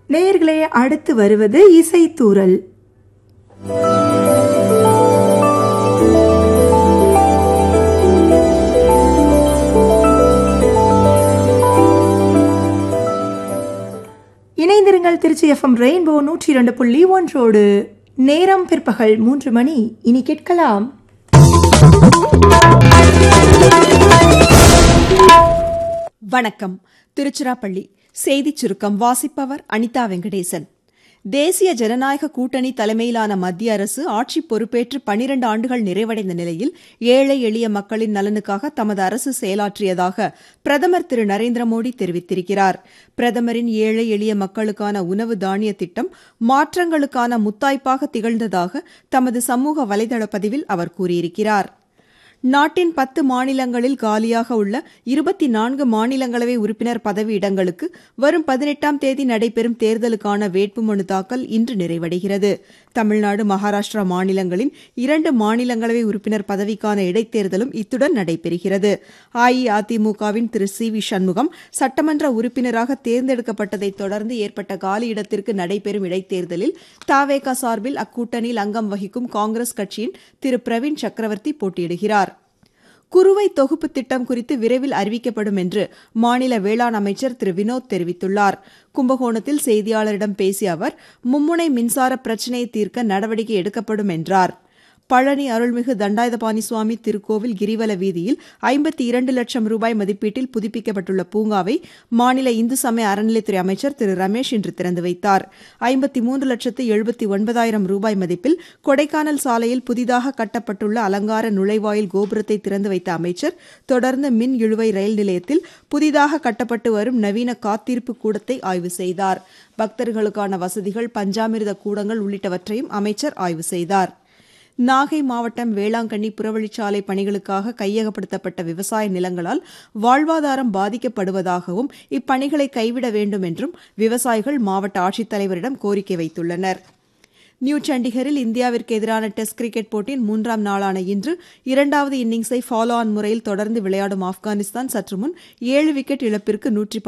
நேயர்களே, அடுத்து வருவது இசைத்தூரல். இணைந்திருங்கள் திருச்சி FM ரெயின்போ 102.1 நேரம் பிற்பகல் 3 மணி. இனி கேட்கலாம் வணக்கம். திருச்சிராப்பள்ளி செய்திச் சுருக்கம் வாசிப்பவர் அனிதா வெங்கடேசன். தேசிய ஜனநாயக கூட்டணி தலைமையிலான மத்திய அரசு ஆட்சி பொறுப்பேற்று 12 ஆண்டுகள் நிறைவடைந்த நிலையில் ஏழை எளிய மக்களின் நலனுக்காக தமது அரசு செயலாற்றியதாக பிரதமர் திரு நரேந்திர மோடி தெரிவித்திருக்கிறார். பிரதமரின் ஏழை எளிய மக்களுக்கான உணவு தானிய திட்டம் மாற்றங்களுக்கான முத்தாய்ப்பாக திகழ்ந்ததாக தமது சமூக வலைதள பதிவில் அவர் கூறியிருக்கிறார். நாட்டின் 10 மாநிலங்களில் காலியாக உள்ள 24 மாநிலங்களவை உறுப்பினர் பதவியிடங்களுக்கு வரும் 18ஆம் தேதி நடைபெறும் தேர்தலுக்கான வேட்புமனு தாக்கல் இன்று நிறைவடைகிறது. தமிழ்நாடு, மகாராஷ்டிரா மாநிலங்களின் 2 மாநிலங்களவை உறுப்பினர் பதவிக்கான இடைத்தேர்தலும் இத்துடன் நடைபெறுகிறது. அஇஅதிமுகவின் திரு சி வி சண்முகம் சட்டமன்ற உறுப்பினராக தேர்ந்தெடுக்கப்பட்டதைத் தொடர்ந்து ஏற்பட்ட காலியிடத்திற்கு நடைபெறும் இடைத்தேர்தலில் தவேக சார்பில் அக்கூட்டணியில் அங்கம் வகிக்கும் காங்கிரஸ் கட்சியின் திரு பிரவீன் சக்கரவர்த்தி போட்டியிடுகிறார். குறுவை தொகுப்பு திட்டம் குறித்து விரைவில் அறிவிக்கப்படும் என்று மாநில வேளாண் அமைச்சர் திரு வினோத் தெரிவித்துள்ளார். கும்பகோணத்தில் செய்தியாளரிடம் பேசிய அவர், மும்முனை மின்சார பிரச்சினையை தீர்க்க நடவடிக்கை எடுக்கப்படும் என்றார். பழனி அருள்மிகு தண்டாயுதபாணி சுவாமி திருக்கோவில் கிரிவல வீதியில் 52 லட்சம் ரூபாய் மதிப்பீட்டில் புதுப்பிக்கப்பட்டுள்ள பூங்காவை மாநில இந்து சமய அறநிலைத்துறை அமைச்சர் திரு ரமேஷ் இன்று திறந்து வைத்தார். 53,79,000 ரூபாய் மதிப்பில் கொடைக்கானல் சாலையில் புதிதாக கட்டப்பட்டுள்ள அலங்கார நுழைவாயில் கோபுரத்தை திறந்து வைத்த அமைச்சர் தொடர்ந்து மின் இழுவை ரயில் நிலையத்தில் புதிதாக கட்டப்பட்டு வரும் நவீன காத்திருப்பு கூடத்தை ஆய்வு செய்தார். பக்தர்களுக்கான வசதிகள், பஞ்சாமிர்த கூடங்கள் உள்ளிட்டவற்றையும் அமைச்சர் ஆய்வு செய்தார். நாகை மாவட்டம் வேளாங்கண்ணி புறவழிச்சாலை பணிகளுக்காக கையகப்படுத்தப்பட்ட விவசாய நிலங்களால் வாழ்வாதாரம் பாதிக்கப்படுவதாகவும் இப்பணிகளை கைவிட வேண்டும் என்றும் விவசாயிகள் மாவட்ட ஆட்சித்தலைவரிடம் கோரிக்கை வைத்துள்ளனர். நியூ சண்டிகரில் இந்தியாவிற்கு எதிரான டெஸ்ட் கிரிக்கெட் போட்டியின் 3ஆம் நாளான இன்று 2வது இன்னிங்ஸை ஃபாலோ ஆன் முறையில் தொடர்ந்து விளையாடும் ஆப்கானிஸ்தான் சற்று முன் 7 விக்கெட் இழப்பிற்கு